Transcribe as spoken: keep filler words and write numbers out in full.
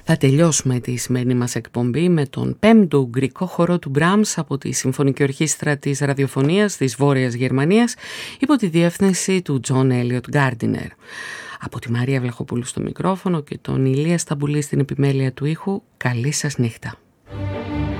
Θα τελειώσουμε τη σημερινή μας εκπομπή με τον πέμπτο ουγγρικό χορό του Μπράμς από τη Συμφωνική Ορχήστρα της Ραδιοφωνίας της Βόρειας Γερμανίας υπό τη διεύθυνση του Τζον Έλιοτ Γκάρντινερ. Από τη Μαρία Βλαχοπούλου στο μικρόφωνο και τον Ηλία Σταμπουλή στην επιμέλεια του ήχου, καλή σας νύχτα.